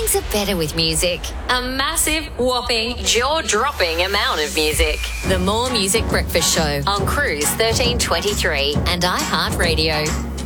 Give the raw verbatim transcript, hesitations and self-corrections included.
Mornings are better with music. A massive, whopping, jaw-dropping amount of music. The More Music Breakfast Show on Cruise thirteen twenty-three and iHeartRadio.